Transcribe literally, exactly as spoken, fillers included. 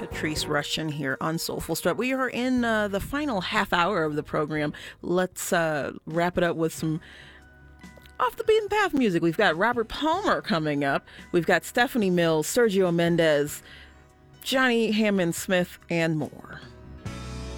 Patrice Rushen here on Soulful Strut. We are in uh, the final half hour of the program. Let's uh, wrap it up with some off the beaten path music. We've got Robert Palmer coming up. We've got Stephanie Mills, Sergio Mendes, Johnny Hammond Smith, and more.